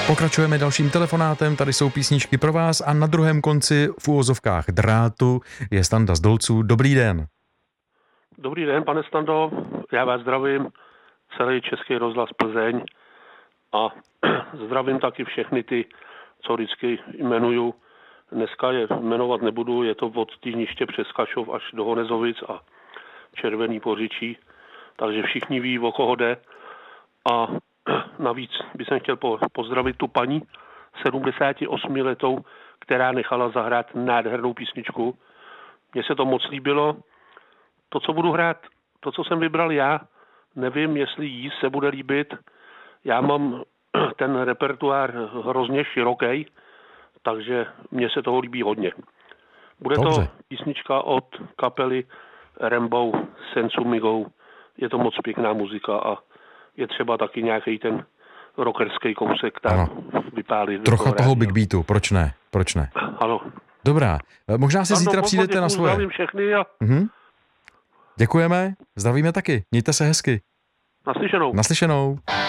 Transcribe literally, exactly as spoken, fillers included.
Pokračujeme dalším telefonátem, tady jsou písničky pro vás a na druhém konci v úvozovkách drátu je Standa z Dolců. Dobrý den. Dobrý den, pane Stando, já vás zdravím, celý Český rozhlas Plzeň a zdravím taky všechny ty, co vždycky jmenuju. Dneska je jmenovat nebudu, je to od Týžniště přes Kašov až do Honezovic a Červený Poříčí, takže všichni ví, o koho jde. A navíc bych chtěl pozdravit tu paní sedmdesátiosmiletou, která nechala zahrát nádhernou písničku. Mně se to moc líbilo. To, co budu hrát, to, co jsem vybral já, nevím, jestli jí se bude líbit. Já mám ten repertoár hrozně široký, takže mně se toho líbí hodně. Bude Dobře. To písnička od kapely Rainbow Sensumigou. Je to moc pěkná muzika a je třeba taky nějaký ten rockerský kousek tam vypálit. Trocha toho big beatu, proč ne? Proč ne? Ano. Dobrá, možná si zítra přijdete na svoje. Zdravím všechny a... Mhm. Děkujeme, zdravíme taky, mějte se hezky. Naslyšenou. Naslyšenou.